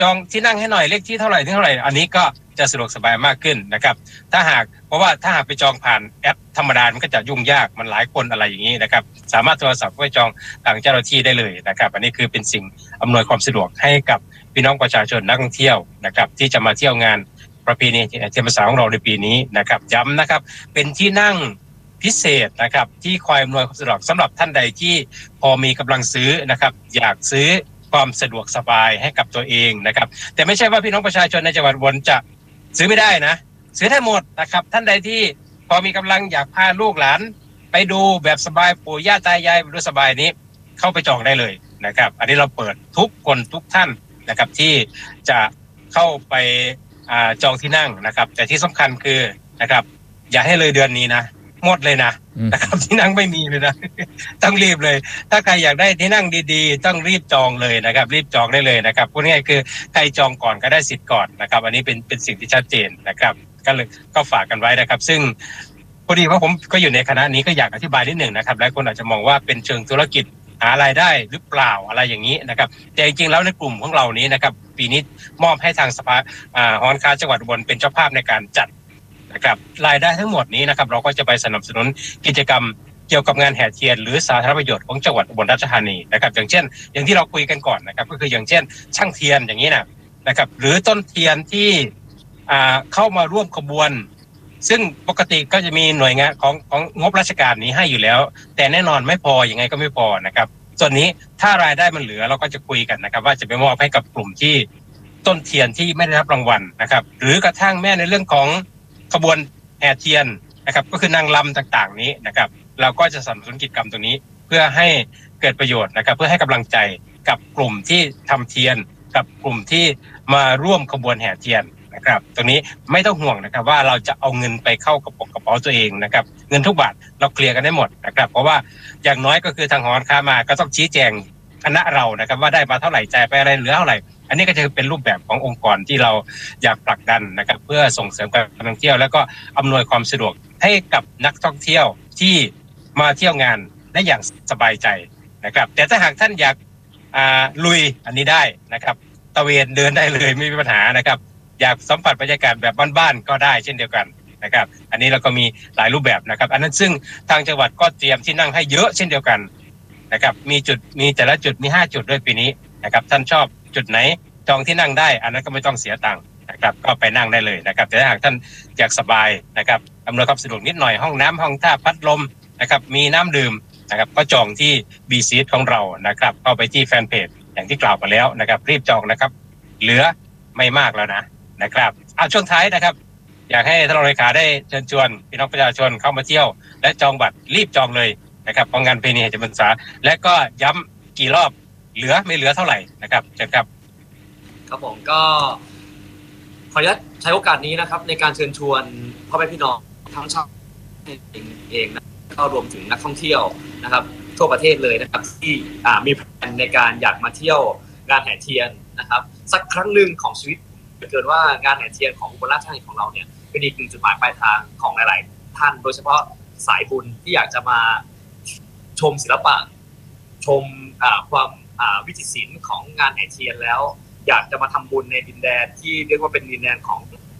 จองที่นั่งให้หน่อยเลขที่เท่าไหร่อันนี้ก็จะสะดวกสบายมากขึ้นนะครับเพราะว่าถ้าหากไปจองผ่านแอปธรรมดามันก็จะยุ่งยากมันหลายคนอะไรอย่างนี้นะครับสามารถโทรศัพท์ไปจองทางเจ้าหน้าที่ได้เลยนะครับอันนี้คือเป็นสิ่งอำนวยความสะดวกให้กับพี่น้องประชาชนนักท่องเที่ยวนะครับที่จะมาเที่ยวงานประเพณีเทียนพรรษาของเราในปีนี้นะครับย้ำนะครับเป็นที่นั่งพิเศษนะครับที่คอยอำนวยความสะดวกสำหรับท่านใดที่พอมีกำลังซื้อนะครับอยากซื้อความสะดวกสบายให้กับตัวเองนะครับแต่ไม่ใช่ว่าพี่น้องประชาชนในจังหวัดอุบลจะซื้อไม่ได้นะซื้อได้หมดนะครับท่านใดที่พอมีกำลังอยากพาลูกหลานไปดูแบบสบายปู่ย่าตายายไปดูสบายนี้เข้าไปจองได้เลยนะครับอันนี้เราเปิดทุกคนทุกท่านนะครับที่จะเข้าไปจองที่นั่งนะครับแต่ที่สำคัญคือนะครับอย่าให้เลยเดือนนี้นะหมดเลยนะครับที่นั่งไม่มีเลยนะต้องรีบเลยถ้าใครอยากได้ที่นั่งดีๆต้องรีบจองเลยนะครับรีบจองได้เลยนะครับพูดง่ายๆคือใครจองก่อนก็ได้สิทธิ์ก่อนนะครับอันนี้เป็นสิ่งที่ชัดเจนนะครับก็ฝากกันไว้นะครับซึ่งพอดีว่าผมก็อยู่ในคณะนี้ก็อยากอธิบายนิดหนึ่งนะครับหลายคนอาจจะมองว่าเป็นเชิงธุรกิจหารายได้หรือเปล่าอะไรอย่างนี้นะครับแต่จริงๆแล้วในกลุ่มของเรานี้นะครับปีนี้มอบให้ทางสภาหอการค้าจังหวัดอุบลเป็นเจ้าภาพในการจัดนะครับรายได้ทั้งหมดนี้นะครับเราก็จะไปสนับสนุนกิจกรรมเกี่ยวกับงานแห่เทียนหรือสาธารณประโยชน์ของจังหวัดอุบลราชธานีนะครับอย่างเช่นอย่างที่เราคุยกันก่อนนะครับก็คืออย่างเช่นช่างเทียนอย่างนี้นะครับหรือต้นเทียนที่เข้ามาร่วมขบวนซึ่งปกติก็จะมีหน่วยงานของงบราชการนี้ให้อยู่แล้วแต่แน่นอนไม่พอยังไงก็ไม่พอนะครับส่วนนี้ถ้ารายได้มันเหลือเราก็จะคุยกันนะครับว่าจะไปมอบให้กับกลุ่มที่ต้นเทียนที่ไม่ได้รับรางวัลนะครับหรือกระทั่งแม้ในเรื่องของขบวนแห่เทียนนะครับก็คือนางรำต่างๆนี้นะครับเราก็จะสนับสนุนกิจกรรมตรงนี้เพื่อให้เกิดประโยชน์นะครับเพื่อให้กำลังใจกับกลุ่มที่ทำเทียนกับกลุ่มที่มาร่วมขบวนแห่เทียนนะครับตรงนี้ไม่ต้องห่วงนะครับว่าเราจะเอาเงินไปเข้ากระเป๋าตัวเองนะครับเงินทุกบาทเราเคลียร์กันได้หมดนะครับเพราะว่าอย่างน้อยก็คือทางหอการค้ามาก็ต้องชี้แจงคณะเรานะครับว่าได้มาเท่าไหร่จ่ายไปอะไรเหลือเท่าไหร่อันนี้ก็จะเป็นรูปแบบขององค์กรที่เราอยากผลักดันนะครับเพื่อส่งเสริมการท่องเที่ยวแล้วก็อำนวยความสะดวกให้กับนักท่องเที่ยวที่มาเที่ยวงานได้อย่างสบายใจนะครับแต่ถ้าหากท่านอยากลุยอันนี้ได้นะครับตะเวนเดินได้เลยไม่มีปัญหานะครับอยากสัมผัสบรรยากาศแบบบ้านๆก็ได้เช่นเดียวกันนะครับอันนี้เราก็มีหลายรูปแบบนะครับอันนั้นซึ่งทางจังหวัดก็เตรียมที่นั่งให้เยอะเช่นเดียวกันนะครับมีแต่ละจุดมี5จุดด้วยปีนี้นะครับท่านชอบจุดไหนจองที่นั่งได้อันนั้นก็ไม่ต้องเสียตังค์นะครับก็ไปนั่งได้เลยนะครับแต่ถ้าหากท่านอยากสบายนะครับอำนวยความสะดวกนิดหน่อยห้องน้ำห้องท่าพัดลมนะครับมีน้ำดื่มนะครับก็จองที่บีซีของเรานะครับเข้าไปที่แฟนเพจอย่างที่กล่าวไปแล้วนะครับรีบจองนะครับเหลือไม่มากแล้วนะครับช่วงท้ายนะครับอยากให้ท่านรองเลขาได้เชิญชวนพี่น้องประชาชนเข้ามาเที่ยวและจองบัตรรีบจองเลยนะครับของงานประเพณีแห่เทียนพรรษาและก็ย้ำกี่รอบเหลือไม่เหลือเท่าไหร่นะครับเชิญครับครับผมก็ขออนุญาตใช้โอกาสนี้นะครับในการเชิญชวนพ่อแม่พี่น้องทั้งชาวเองนะก็รวมถึงนักท่องเที่ยวนะครับทั่วประเทศเลยนะครับที่มีแผนในการอยากมาเที่ยวงานแห่เทียนนะครับสักครั้งหนึ่งของชีวิตเกิดว่างานแห่เทียนของอุบลราชธานีของเราเนี่ยเป็นอีกหนึ่งจุดหมายปลายทางของหลายๆท่านโดยเฉพาะสายบุญที่อยากจะมาชมศิลปะชมความวิจิตรศิลป์ของงานแห่เทียนแล้วอยากจะมาทำบุญในดินแดนที่เรียกว่าเป็นดินแดนของ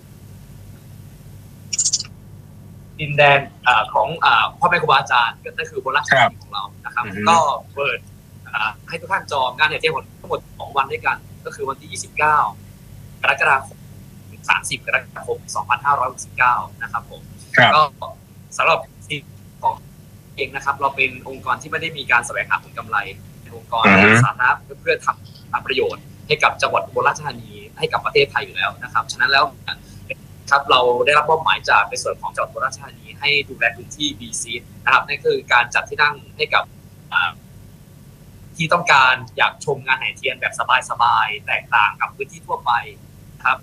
พ่อแม่ครูบาอาจารย์ก็คืออุบลราชธานีของเรานะครับก็เปิดให้ทุกท่านจองงานแห่เทียนทั้งหมด2วันด้วยกันก็คือวันที่29กรกฎาคม30กรกฎาคม2569นะครับผมก็สำหรับทีมของเองนะครับเราเป็นองค์กรที่ไม่ได้มีการแสวงหาผลกำไรเป็นองค์กรสาธารณะเพื่อทำประโยชน์ให้กับจังหวัดอุบลราชธานีให้กับประเทศไทยอยู่แล้วนะครับฉะนั้นแล้วครับเราได้รับมอบหมายจากในส่วนของจังหวัดอุบลราชธานีให้ดูแลพื้นที่ BC นะครับนั่นคือการจัดที่นั่งให้กับที่ต้องการอยากชมงานแห่เทียนแบบสบายๆแตกต่างกับพื้นที่ทั่วไปครับ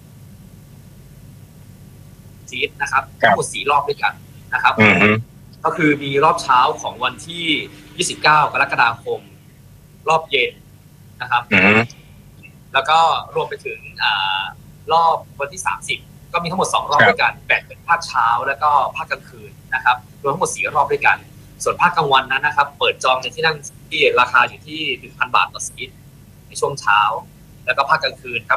ซีดนะครับทั้งหมด4รอบด้วยกันนะครับก็คือมีรอบเช้าของวันที่29กรกฎาคมรอบเย็นนะครับแล้วก็รวมไปถึงรอบวันที่30ก็มีทั้งหมด2รอบด้วยกันแบ่งเป็นภาคเช้าแล้วก็ภาคกลางคืนนะครับรวมทั้งหมด4รอบด้วยกันส่วนภาคกลางวันนั้นนะครับเปิดจองในที่นั่งที่ราคาอยู่ที่ 1,000 บาทต่อซีทในช่วงเช้าแล้วก็ภาคกลางคืนครับ